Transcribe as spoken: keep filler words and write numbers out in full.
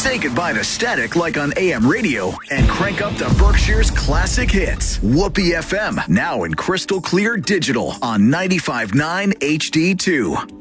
Say goodbye to static like on A M radio and crank up the Berkshire's classic hits. Whoopee F M, now in crystal clear digital on ninety-five point nine H D two.